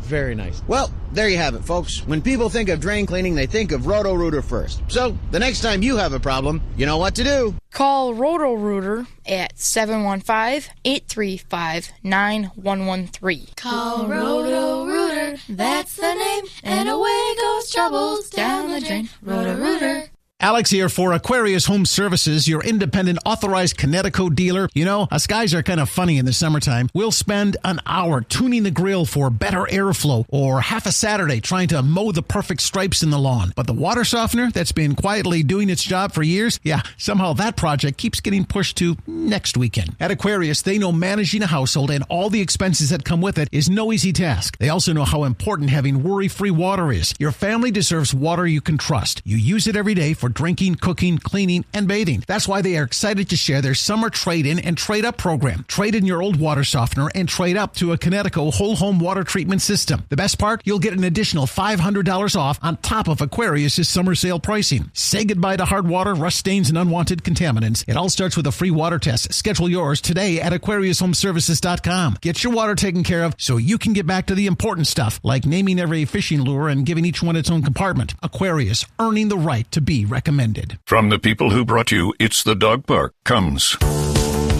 Very nice. Well, there you have it, folks. When people think of drain cleaning, they think of Roto-Rooter first. So, the next time you have a problem, you know what to do. Call Roto-Rooter at 715-835-9113. Call Roto-Rooter, that's the name, and away goes troubles down the drain. Roto-Rooter. Alex here for Aquarius Home Services, your independent authorized Connecticut dealer. You know, us guys are kind of funny in the summertime. We'll spend an hour tuning the grill for better airflow or half a Saturday trying to mow the perfect stripes in the lawn. But the water softener that's been quietly doing its job for years, somehow that project keeps getting pushed to next weekend. At Aquarius, they know managing a household and all the expenses that come with it is no easy task. They also know how important having worry-free water is. Your family deserves water you can trust. You use it every day for drinking, cooking, cleaning, and bathing. That's why they are excited to share their summer trade-in and trade-up program. Trade in your old water softener and trade up to a Connecticut whole home water treatment system. The best part? You'll get an additional $500 off on top of Aquarius' summer sale pricing. Say goodbye to hard water, rust stains, and unwanted contaminants. It all starts with a free water test. Schedule yours today at AquariusHomeservices.com. Get your water taken care of so you can get back to the important stuff, like naming every fishing lure and giving each one its own compartment. Aquarius, earning the right to be recommended. From the people who brought you It's the Dog Park comes